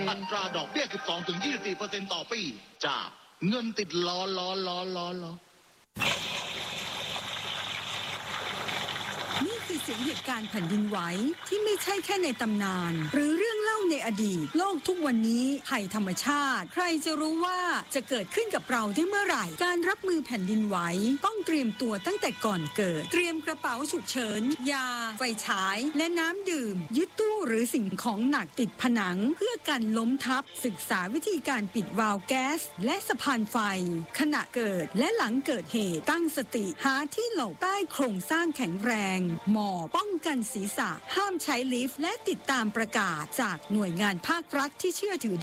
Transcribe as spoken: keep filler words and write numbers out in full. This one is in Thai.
อัตราดอกเบี้ย สิบสองถึงยี่สิบสี่เปอร์เซ็นต์ ต่อปีจากเงินติดล้อล้อล้อล้อล้อนี่คือเสียงเหตุการณ์แผ่นดินไหวที่ไม่ใช่แค่ในตำนานหรือเรื่องเล่าในอดีตโลกทุกวันนี้ภัยธรรมชาติใครจะรู้ว่าจะเกิดขึ้นกับเราได้เมื่อไหร่การรับมือแผ่นดินไหวต้องเตรียมตัวตั้งแต่ก่อนเกิดเตรียมกระเป๋าฉุกเฉินยาไฟฉายและน้ำดื่มยึดตู้หรือสิ่งของหนักติดผนังเพื่อกันล้มทับศึกษาวิธีการปิดวาล์วแก๊สและสะพานไฟขณะเกิดและหลังเกิดเหตุตั้งสติหาที่หลบใต้โครงสร้างแข็งแรงหมอบป้องกันศีรษะห้ามใช้ลิฟต์และติดตามประกาศจากหน่วยงานภาครัฐที่เชื่อถือ